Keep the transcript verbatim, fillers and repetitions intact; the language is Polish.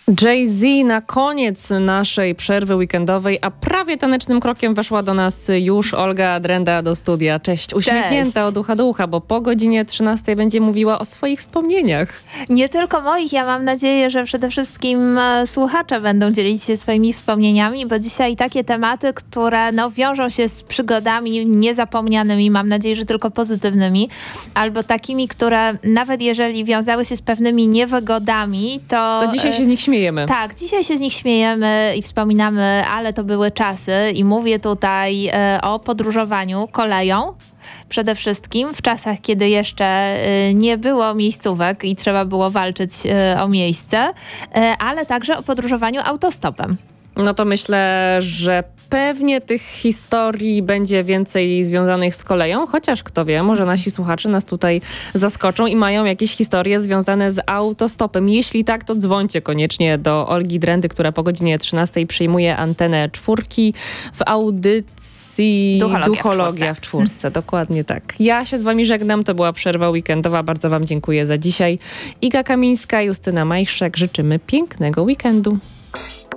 Jay-Z na koniec naszej przerwy weekendowej, a prawie tanecznym krokiem weszła do nas już Olga Drenda do studia. Cześć, uśmiechnięta Cześć. od ucha do ucha, bo po godzinie trzynastej będzie mówiła o swoich wspomnieniach. Nie tylko moich, ja mam nadzieję, że przede wszystkim e, słuchacze będą dzielić się swoimi wspomnieniami, bo dzisiaj takie tematy, które no, wiążą się z przygodami niezapomnianymi, mam nadzieję, że tylko pozytywnymi, albo takimi, które nawet jeżeli wiązały się z pewnymi niewygodami, to... To dzisiaj się z nich śmiejemy. Tak, dzisiaj się z nich śmiejemy i wspominamy, ale to były czasy i mówię tutaj e, o podróżowaniu koleją. Przede wszystkim w czasach, kiedy jeszcze e, nie było miejscówek i trzeba było walczyć e, o miejsce, e, ale także o podróżowaniu autostopem. No to myślę, że pewnie tych historii będzie więcej związanych z koleją, chociaż kto wie, może nasi słuchacze nas tutaj zaskoczą i mają jakieś historie związane z autostopem. Jeśli tak, to dzwońcie koniecznie do Olgi Drendy, która po godzinie trzynastej przyjmuje antenę czwórki w audycji Duchologia, Duchologia w czwórce. w czwórce. Dokładnie tak. Ja się z wami żegnam, to była przerwa weekendowa. Bardzo wam dziękuję za dzisiaj. Iga Kamińska, Justyna Majszek. Życzymy pięknego weekendu.